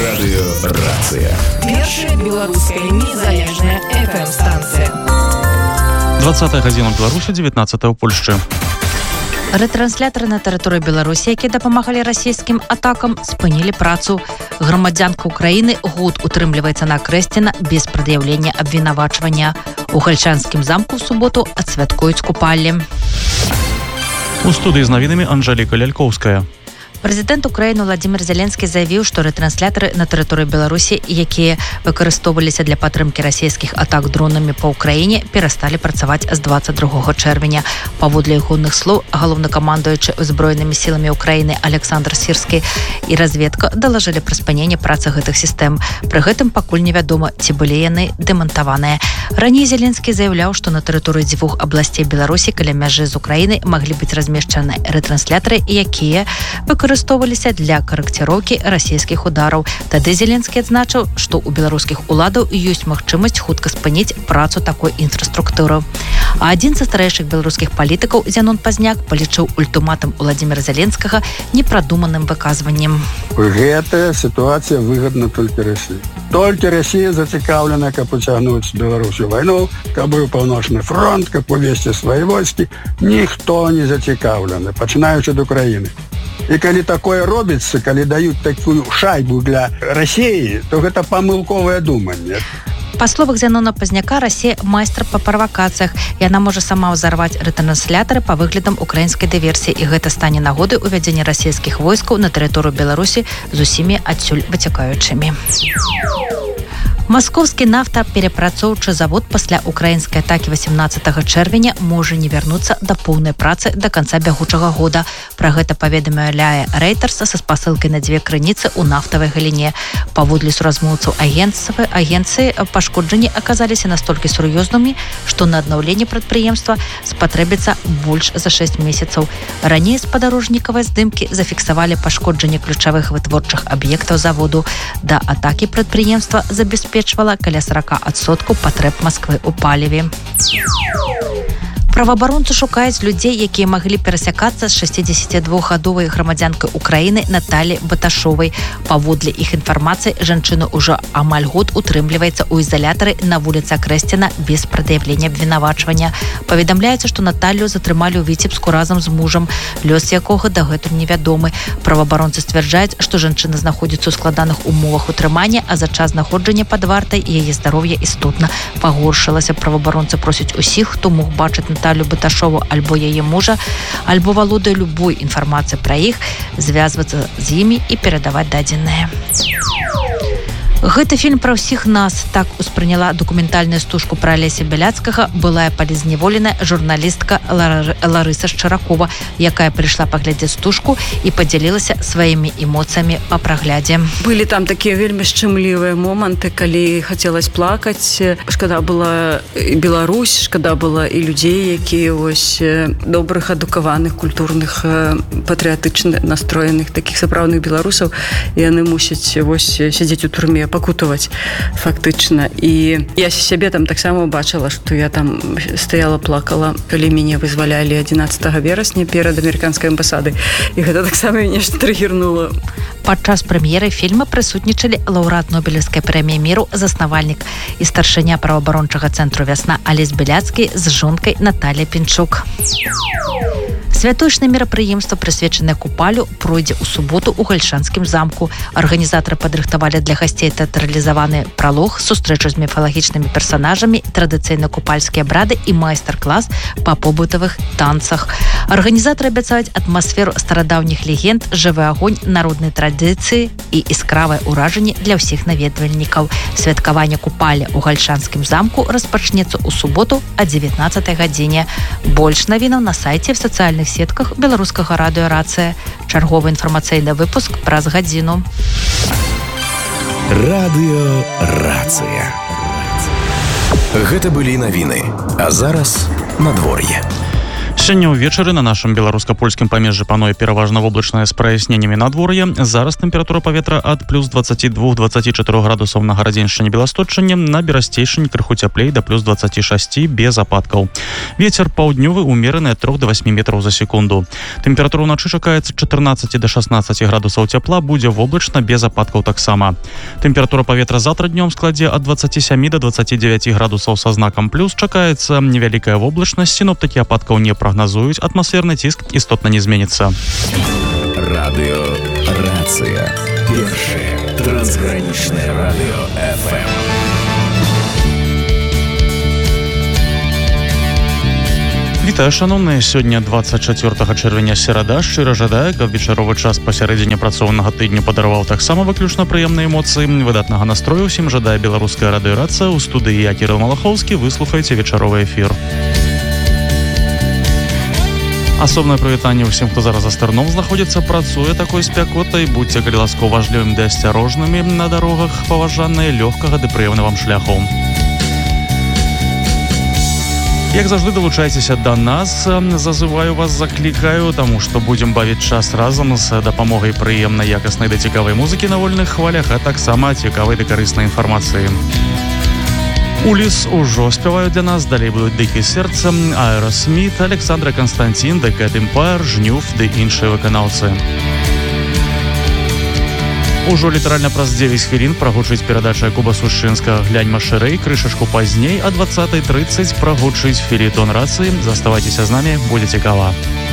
Радыёрацыя. Першая беларуская незалежная FM-станція. 20 гадзіна ў Беларусі, 19 ў Польшчы. Рэтрансляторы на тэрыторыі Беларусі, якія дапамагалі расійскім атакам, спынілі працу. Грамадзянка Украіны год утрымліваецца на Крэсціна без прад'яўлення абвінавачвання. У Гальчанскім замку ў суботу адсвяткуюць купаллі. У студыі з навінамі Анжэліка Лялькоўская. Прэзідэнт Украіны Владзімір Зеленскі заявіў, што рэтрансляторы на тэрыторыі Беларусі, якія выкарыстоўваліся для падтрымкі расійскіх атак дронамі па ўкраіне, перасталі працаваць з 22 чэрвеня. Паводле ягоных слоў, галоўнакамандуючы ўзброенымі сіламі Украіны Александр Сірскі і разведка далажылі пра спыненне працы гэтых сістэм. Пры гэтым пакуль невядома, ці былі яны дэмантаваныя. Раней Зеленскі заяўляў, што на тэрыторыі дзвюх абласцей Беларусі каля мяжы з Украінай маглі быць размешчаны рэтрансляторы, якія выкарыстоўваліся для карэкціроўкі расійскіх удараў. Тады Зеленскі адзначыў, што ў беларускіх уладаў ёсць магчымасць хутка спыніць працу такой інфраструктуры. А адзін са старэйшых беларускіх палітыкаў, Зянон Пазняк, палічыў ультыматум Владзіміра Зеленскага непрадуманым выказваннем. Гэтая сітуацыя выгадна толькі Расіі. Толькі Расія зацікаўлена, каб уцягнуць Беларусю вайну, каб быў паўночны фронт, каб увесці свае войскі. Ніхто не зацікаўлены, пачынаючы ад Украіны. І калі такое робіцца, калі даюць такую шайбу для Расіі, то гэта памылковае думанне. Па словах Зянона Пазняка, Расія майстар па правакацыях. Яна можа сама ўзарваць рэтрансляторы па выглядам украінскай дыверсіі, і гэта стане нагодай увядзення расійскіх войскаў на тэрыторыю Беларусі з усімі адсюль выцякаючымі. Маскоўскі нафтаперапрацоўчы завод пасля украінскай атакі 18 чэрвеня можа не вярнуцца да поўнай працы да канца бягучага года. Пра гэта паведамляе Reuters са спасылкай на дзве крыніцы ў нафтавай галіне. Паводле суразмоўцаў агенцыі пашкоджанні аказаліся настолькі сур'ёзнымі, што на аднаўленне прадпрыемства спатрэбіцца больш за 6 месяцаў. Раней спадарожнікавыя здымкі зафіксавалі пашкоджанне ключавых вытворчых аб'ектаў заводу. Да атакі прадпрыемства забяспечвала каля 40% патрэб Масквы ў паліве. Праваабаронцы шукаюць людзей, якія маглі перасякацца з 62-гадовай грамадзянкай Украіны Наталіяй Баташовай. Паводле іх інфармацыі, жанчына ўжо амаль год утрымліваецца ў ізалятары на вуліцы Крэсціна без прад'яўлення абвінавачвання. Паведамляецца, што Наталію затрымалі ў Віцебску разам з мужам, лёс якога дагэтуль невядомы. Праваабаронцы сцвярджаюць, што жанчына знаходзіцца ў складаных умовах утрымання, а за час знаходжання пад вартай яе здароўе істотна пагоршылася. Праваабаронцы просяць усіх, хто мог бачыць Наталію Баташову альбо яе мужа, альбо валодае любой інфармацыяй пра іх, звязвацца з імі і перадаваць дадзеныя. Гэты фільм пра ўсіх нас. Так успрыняла дакументальную стужку пра Алеся Бяляцкага былая палізневоленая журналістка Ларыса Шчаракова, якая прыйшла паглядзець стужку і падзялілася сваімі эмоцыямі па праглядзе. Былі там такія вельмі шчымлівыя моманты, калі хацелось плакаць. Шкада была і Беларусь, шкада была і людзей, якія вось добрых, адукаваных, культурных, патрыятычна настроеных, такіх сапраўдных беларусаў. Яны мусяць вось сядзець у турме, пакутаваць фактычна. І я сябе там таксама бачыла, што я там стаяла, плакала, калі мяне вызвалялі 11 верасня перад амерыканскай амбасадай. І гэта таксама мяне трыгернула. Падчас прэм'еры фільма прысутнічалі лаўрэат Нобелеўскай прэміі міру, заснавальнік і старшыня праваабарончага цэнтру «Вясна» Алесь Бяляцкі з жонкай Наталіяй Пінчук. Святочнае мерапрыемства, прысвечанае купалю, пройдзе ў суботу ў Гальчанскім замку. Арганізатары падрыхтавалі для гасцей тэатралізаваны пралог, сустрэчу з міфалагічнымі персанажамі, традыцыйныя купальскія абрады і майстар-клас па побытавых танцах. Арганізатары абяцаюць атмасферу старадаўніх легенд, жывы агонь, народнай традыцыі і іскравае ўражанне для ўсіх наведвальнікаў. Святкаванне купаля ў Гальчанскім замку распачнецца ў суботу о 19 гадзіне. Больш навінаў на сайце в сацыяльных сетках беларускага радыёрацыя. Чарговы інфармацыйны выпуск праз гадзіну. Радыёрацыя. Гэта былі навіны. А зараз надвор'е. Сёння ўвечары на нашым беларуска-польскім памежжы пануе пераважна воблачнае з праясненнямі надвор'я. Зараз тэмпература паветра ад плюс 22-24 градусаў на гарадзеншчыне Беласточчыне, на берасцейшыне крыху цяплей да плюс 26 без ападкаў. Вецер паўднёвы умераны ад 3 до 8 метраў за секунду. Тэмпература ўначы чакаецца 14 до 16 градусаў цяпла, будзе воблачна без ападкаў таксама. Тэмпература паветра заўтра днём складзе ад 27 до 29 градусаў са знакам плюс. Чакаецца невялікая воблачнасць, сіноптыкі ападкаў не прогнозуюць, атмасферны ціск істотна не зменіцца. Радыё Рацыя. Першае трансгранічнае радыё FM. Вітаю, шановныя. Сёння 24 чэрвеня серада. Шчыра жадаю, каб вечаровы час пасярэдзіне працоўнага тыдню падараваў таксама выключна прыемныя эмоцыі. Выдатнага настрою ўсім жадае беларуская радыёрацыя. У студыі я, Кірыл Малахоўскі. Выслухайце вечаровы эфір. Асобнае прывітанне ўсім, хто зараз за стырном знаходзіцца, працуе такой спякотай. Будьце, калі ласка, уважлівымі ды асцярожнымі на дарогах, паважаныя, лёгкага ды прыемна вам шляху. Як заўжды, далучайцеся да нас. Зазываю вас, заклікаю, таму што будзем бавіць час разам з дапамогай прыемнай, якаснай ды цікавай музыкі на вольных хвалях, а таксама цікавай ды карыснай інфармацыі. Уліс ужо спяваюць для нас, далей будуць Дыкі сэрца, Аэросміт, Александра Константин, The Cat Empire, Жнюф ды іншыя выканаўцы. Ужо літаральна праз 9 хвілін прагучыць перадача Куба Сушчынскага «Гляньма шырэй», крышачку пазней, а 20:30 прагучыць фелетон рацыі. Заставайцеся з намі, будзе цікава.